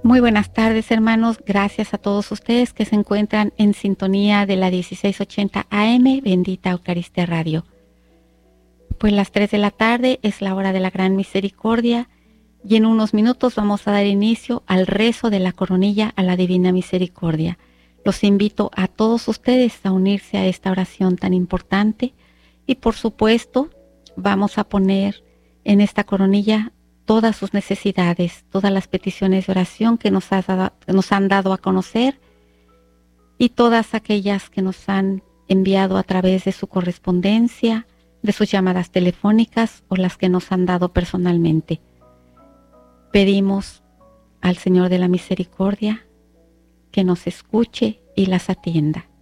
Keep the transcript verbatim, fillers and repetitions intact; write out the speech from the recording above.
Muy buenas tardes, hermanos. Gracias a todos ustedes que se encuentran en sintonía de la dieciséis ochenta A M, Bendita Eucaristía Radio. Pues las tres de la tarde es la hora de la Gran Misericordia y en unos minutos vamos a dar inicio al rezo de la coronilla a la Divina Misericordia. Los invito a todos ustedes a unirse a esta oración tan importante y por supuesto vamos a poner en esta coronilla todas sus necesidades, todas las peticiones de oración que nos, ha dado, nos han dado a conocer y todas aquellas que nos han enviado a través de su correspondencia, de sus llamadas telefónicas o las que nos han dado personalmente. Pedimos al Señor de la Misericordia que nos escuche y las atienda.